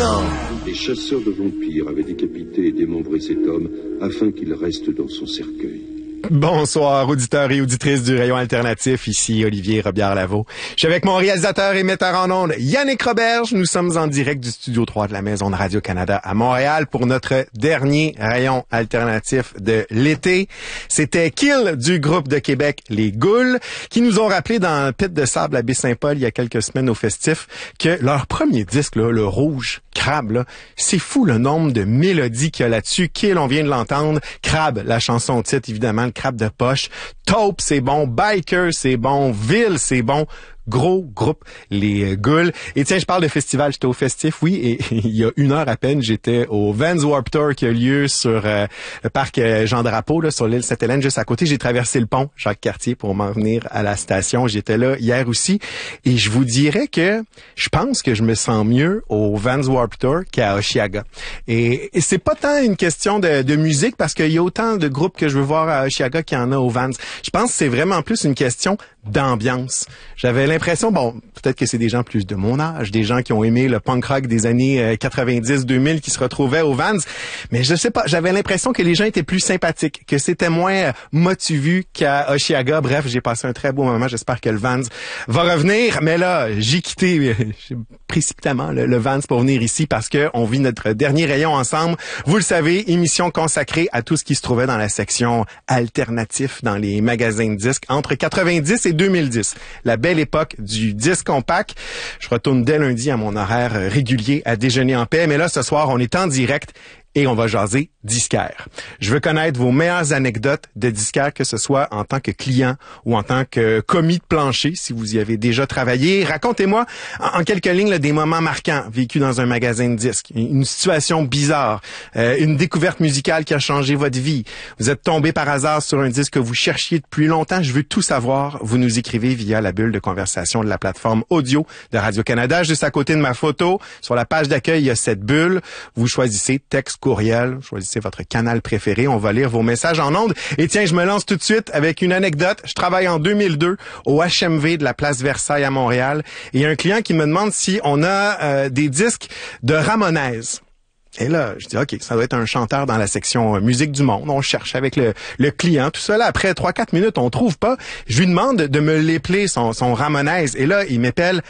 Damn! Les chasseurs de vampires avaient décapité et démembré cet homme afin qu'il reste dans son cercueil. Bonsoir, auditeurs et auditrices du Rayon Alternatif. Ici Olivier Robillard-Lavaux. Je suis avec mon réalisateur et metteur en ondes, Yannick Roberge. Nous sommes en direct du Studio 3 de la Maison de Radio-Canada à Montréal pour notre dernier Rayon Alternatif de l'été. C'était Kill du groupe de Québec, Les Goules, qui nous ont rappelé dans le pit de sable à Baie-Saint-Paul il y a quelques semaines au festif que leur premier disque, là, le Rouge, Crabe, là, c'est fou le nombre de mélodies qu'il y a là-dessus. Kill, on vient de l'entendre. Crabe, la chanson titre, évidemment, le crabe de poche. Taupe, c'est bon. Biker, c'est bon. Ville, c'est bon. Gros groupe, les Goules. Et tiens, je parle de festival, j'étais au festif, oui, et il y a une heure à peine, j'étais au Vans Warped Tour qui a lieu sur le parc Jean-Drapeau, là, sur l'île Sainte-Hélène, juste à côté. J'ai traversé le pont Jacques-Cartier pour m'en venir à la station. J'étais là hier aussi, et je vous dirais que je pense que je me sens mieux au Vans Warped Tour qu'à Osheaga. Et c'est pas tant une question de musique, parce qu'il y a autant de groupes que je veux voir à Osheaga qu'il y en a au Vans. Je pense que c'est vraiment plus une question d'ambiance. J'avais l'impression, bon, peut-être que c'est des gens plus de mon âge, des gens qui ont aimé le punk rock des années 90-2000 qui se retrouvaient au Vans, mais je sais pas, j'avais l'impression que les gens étaient plus sympathiques, que c'était moins motivu qu'à Osheaga. Bref, j'ai passé un très beau moment, j'espère que le Vans va revenir, mais là, j'ai quitté précipitamment le Vans pour venir ici parce que on vit notre dernier rayon ensemble. Vous le savez, émission consacrée à tout ce qui se trouvait dans la section alternatif dans les magasins de disques entre 90 et 2010. La belle époque du disque compact. Je retourne dès lundi à mon horaire régulier à déjeuner en paix, mais là, ce soir, on est en direct et on va jaser disquaire. Je veux connaître vos meilleures anecdotes de disquaire, que ce soit en tant que client ou en tant que commis de plancher, si vous y avez déjà travaillé. Racontez-moi en quelques lignes là, des moments marquants vécus dans un magasin de disques, une situation bizarre, une découverte musicale qui a changé votre vie. Vous êtes tombé par hasard sur un disque que vous cherchiez depuis longtemps. Je veux tout savoir. Vous nous écrivez via la bulle de conversation de la plateforme audio de Radio-Canada. Juste à côté de ma photo, sur la page d'accueil, il y a cette bulle. Vous choisissez texte, courriel, choisissez votre canal préféré, on va lire vos messages en ondes. Et tiens, je me lance tout de suite avec une anecdote. Je travaille en 2002 au HMV de la place Versailles à Montréal et il y a un client qui me demande si on a des disques de Ramones. Et là, je dis, OK, ça doit être un chanteur dans la section musique du monde. On cherche avec le client, tout ça. Là, après 3-4 minutes, on trouve pas. Je lui demande de me l'épeler, son Ramones. Et là, il m'épelle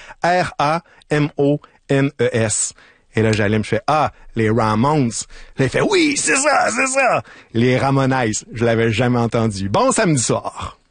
R-A-M-O-N-E-S. Et là, j'allais me faire, les Ramones. Là, il fait, oui, c'est ça. Les Ramones. Je l'avais jamais entendu. Bon samedi soir.